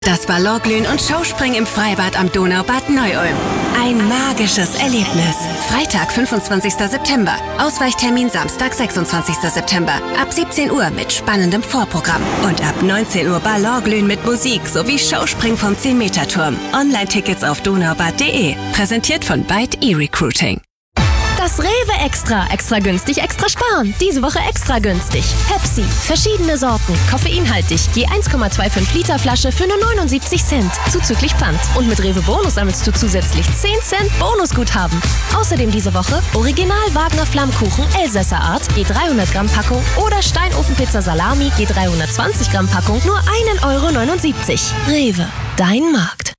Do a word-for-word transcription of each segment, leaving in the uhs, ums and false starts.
Das Ballonglühen und Showspringen im Freibad am Donaubad Neu-Ulm. Ein magisches Erlebnis. Freitag, fünfundzwanzigster September. Ausweichtermin Samstag, sechsundzwanzigster September. Ab siebzehn Uhr mit spannendem Vorprogramm. Und ab neunzehn Uhr Ballonglühen mit Musik sowie Showspringen vom zehn-Meter-Turm. Online-Tickets auf donaubad punkt de. Präsentiert von Byte eRecruiting. Das Rewe Extra. Extra günstig, extra sparen. Diese Woche extra günstig. Pepsi. Verschiedene Sorten. Koffeinhaltig. Je eins Komma fünfundzwanzig Liter Flasche für nur neunundsiebzig Cent. Zuzüglich Pfand. Und mit Rewe Bonus sammelst du zusätzlich zehn Cent Bonusguthaben. Außerdem diese Woche Original Wagner Flammkuchen Elsässer Art. Je dreihundert Gramm Packung. Oder Steinofenpizza Salami. Je dreihundertzwanzig Gramm Packung. Nur ein Euro neunundsiebzig. Rewe. Dein Markt.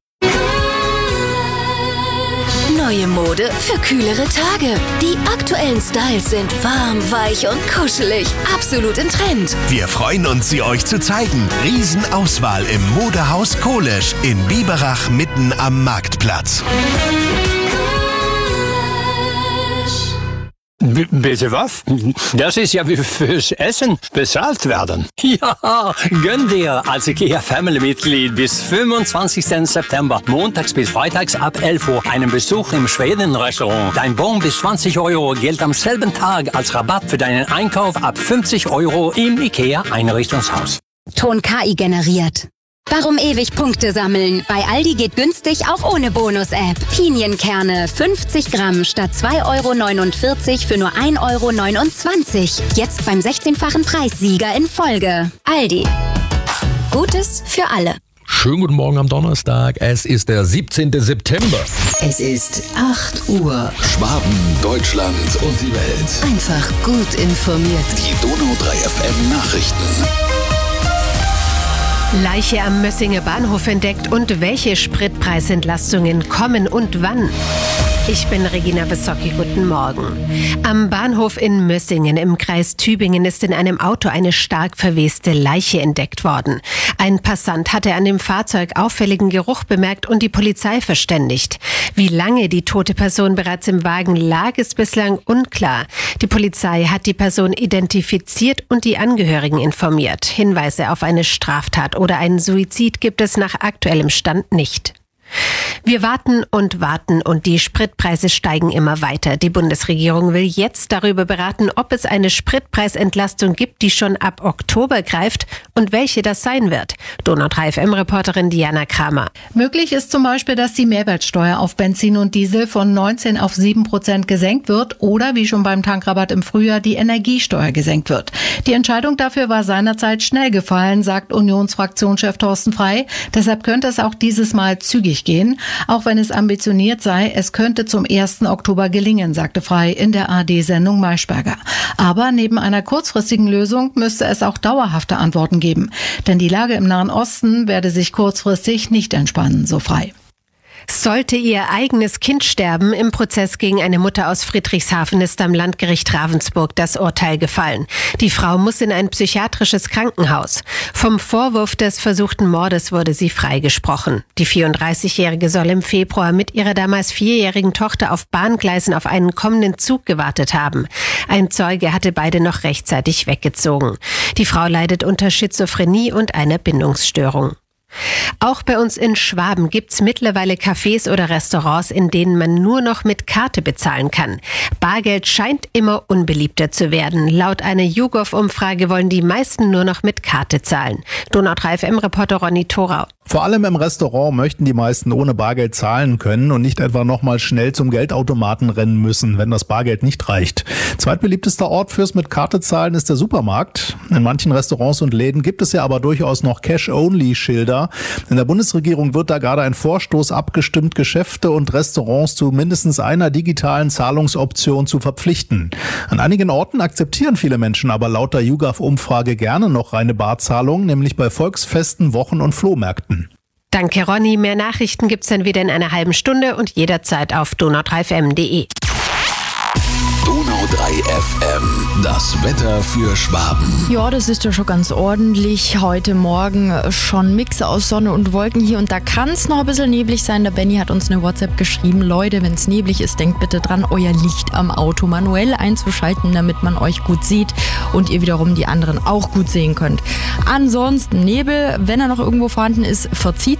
Neue Mode für kühlere Tage. Die aktuellen Styles sind warm, weich und kuschelig. Absolut im Trend. Wir freuen uns, sie euch zu zeigen. Riesenauswahl im Modehaus Kolesch in Biberach mitten am Marktplatz. B- bitte was? Das ist ja wie fürs Essen bezahlt werden. Ja, gönn dir als IKEA-Family-Mitglied bis fünfundzwanzigsten September, montags bis freitags ab elf Uhr, einen Besuch im Schweden-Restaurant. Dein Bon bis zwanzig Euro gilt am selben Tag als Rabatt für deinen Einkauf ab fünfzig Euro im IKEA-Einrichtungshaus. Ton K I generiert. Warum ewig Punkte sammeln? Bei Aldi geht günstig auch ohne Bonus-App. Pinienkerne fünfzig Gramm statt zwei Euro neunundvierzig für nur ein Euro neunundzwanzig. Jetzt beim sechzehnfachen Preissieger in Folge. Aldi. Gutes für alle. Schönen guten Morgen am Donnerstag. Es ist der siebzehnten September. Es ist acht Uhr. Schwaben, Deutschland und die Welt. Einfach gut informiert. Die Donau drei F M Nachrichten. Leiche am Mössinger Bahnhof entdeckt und welche Spritpreisentlastungen kommen und wann? Ich bin Regina Bissocki, guten Morgen. Am Bahnhof in Mössingen im Kreis Tübingen ist in einem Auto eine stark verweste Leiche entdeckt worden. Ein Passant hatte an dem Fahrzeug auffälligen Geruch bemerkt und die Polizei verständigt. Wie lange die tote Person bereits im Wagen lag, ist bislang unklar. Die Polizei hat die Person identifiziert und die Angehörigen informiert. Hinweise auf eine Straftat oder einen Suizid gibt es nach aktuellem Stand nicht. Wir warten und warten und die Spritpreise steigen immer weiter. Die Bundesregierung will jetzt darüber beraten, ob es eine Spritpreisentlastung gibt, die schon ab Oktober greift und welche das sein wird. Donau drei F M-Reporterin Diana Kramer. Möglich ist zum Beispiel, dass die Mehrwertsteuer auf Benzin und Diesel von neunzehn auf sieben Prozent gesenkt wird oder wie schon beim Tankrabatt im Frühjahr die Energiesteuer gesenkt wird. Die Entscheidung dafür war seinerzeit schnell gefallen, sagt Unionsfraktionschef Thorsten Frey. Deshalb könnte es auch dieses Mal zügig gehen. Auch wenn es ambitioniert sei, es könnte zum ersten Oktober gelingen, sagte Frey in der A R D-Sendung Maischberger. Aber neben einer kurzfristigen Lösung müsste es auch dauerhafte Antworten geben. Denn die Lage im Nahen Osten werde sich kurzfristig nicht entspannen, so Frey. Sollte ihr eigenes Kind sterben, im Prozess gegen eine Mutter aus Friedrichshafen ist am Landgericht Ravensburg das Urteil gefallen. Die Frau muss in ein psychiatrisches Krankenhaus. Vom Vorwurf des versuchten Mordes wurde sie freigesprochen. Die vierunddreißigjährige soll im Februar mit ihrer damals vierjährigen Tochter auf Bahngleisen auf einen kommenden Zug gewartet haben. Ein Zeuge hatte beide noch rechtzeitig weggezogen. Die Frau leidet unter Schizophrenie und einer Bindungsstörung. Auch bei uns in Schwaben gibt's mittlerweile Cafés oder Restaurants, in denen man nur noch mit Karte bezahlen kann. Bargeld scheint immer unbeliebter zu werden. Laut einer YouGov-Umfrage wollen die meisten nur noch mit Karte zahlen. Donau drei F M-Reporter Ronny Thorau. Vor allem im Restaurant möchten die meisten ohne Bargeld zahlen können und nicht etwa nochmal schnell zum Geldautomaten rennen müssen, wenn das Bargeld nicht reicht. Zweitbeliebtester Ort fürs mit Karte zahlen ist der Supermarkt. In manchen Restaurants und Läden gibt es ja aber durchaus noch Cash-Only-Schilder. In der Bundesregierung wird da gerade ein Vorstoß abgestimmt, Geschäfte und Restaurants zu mindestens einer digitalen Zahlungsoption zu verpflichten. An einigen Orten akzeptieren viele Menschen aber laut der YouGov-Umfrage gerne noch reine Barzahlung, nämlich bei Volksfesten, Wochen- und Flohmärkten. Danke, Ronny. Mehr Nachrichten gibt's dann wieder in einer halben Stunde und jederzeit auf donau drei f m punkt de. Donau drei F M. Das Wetter für Schwaben. Ja, das ist ja schon ganz ordentlich. Heute Morgen schon Mix aus Sonne und Wolken. Hier und da kann es noch ein bisschen neblig sein. Der Benny hat uns eine WhatsApp geschrieben. Leute, wenn es neblig ist, denkt bitte dran, euer Licht am Auto manuell einzuschalten, damit man euch gut sieht und ihr wiederum die anderen auch gut sehen könnt. Ansonsten Nebel, wenn er noch irgendwo vorhanden ist, verzieht